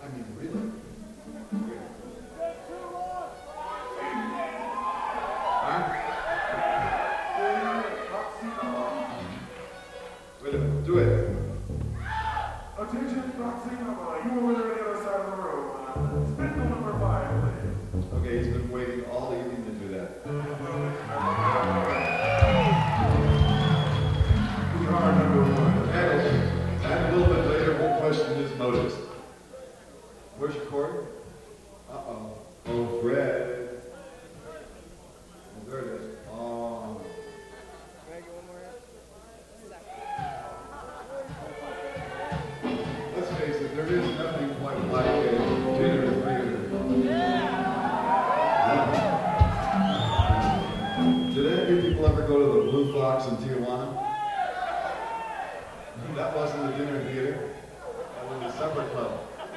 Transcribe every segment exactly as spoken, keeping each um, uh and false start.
I mean, really? Huh? Wait a minute, do it. Attention, Proxima, you over there on the other side of the room. Spin the number five, please. Okay, he's been waiting all evening to do that. We are number one. And, and a little bit later, we'll question his motives. Where's your cord? Uh-oh. Oh, Fred. Oh, there it is. Oh. Let's face it, there is nothing quite like a dinner theater. Yeah. Did any of you people ever go to the Blue Fox in Tijuana? That wasn't a dinner theater. That was a supper club.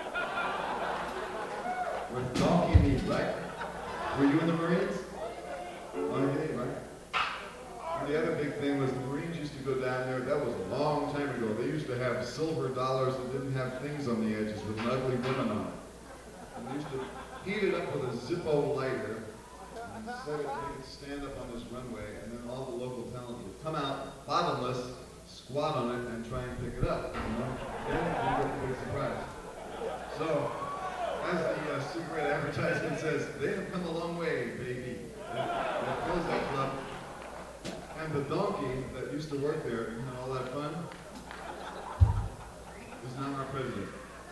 With donkey meat, right? Were you in the Marines? Okay, right? And the other big thing was the Marines used to go down there. That was a long time ago. They used to have silver dollars that didn't have things on the edges with ugly women on it. And they used to heat it up with a Zippo lighter and set it, make it stand up on this runway, and then all the local talent would come out bottomless, squat on it, and try and pick it up. You know? Then you get a big surprise. So, as the uh, Super eight advertisement says, they have come a long way, baby. They, they closed that club. And the donkey that used to work there and had all that fun is now our president.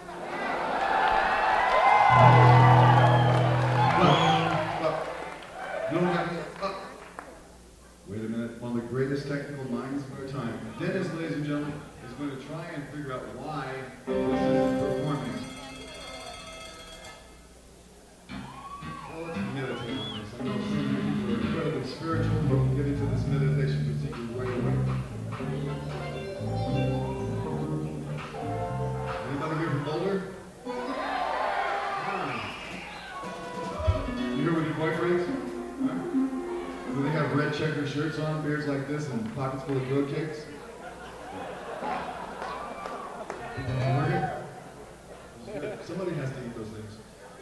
But, but, you don't have to, but, wait a minute, one of the greatest technical minds of our time, Dennis, ladies and gentlemen, is going to try and figure out why this isn't performing. Well, let's meditate on this. I know some of you people are incredibly spiritual, but we'll get into this meditation procedure right away. Anybody here from Boulder? Ah. You here with your boyfriends? Huh? Do they have red checkered shirts on, beards like this, and pockets full of goat cakes? Somebody has to eat those things.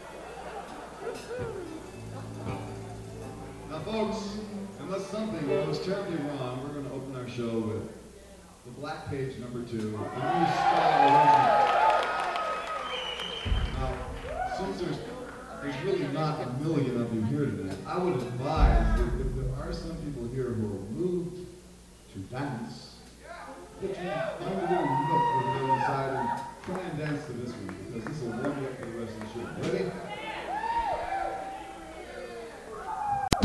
Now, folks, unless something goes terribly wrong, we're going to open our show with the Black Page number two, the new style arrangement. Now, since there's, there's really not a million of you here today, I would advise that if there are some people here who are moved to dance, that you find a little nook over there on the side and try and dance to this one, because this will warm you up for the rest of the show. Ready?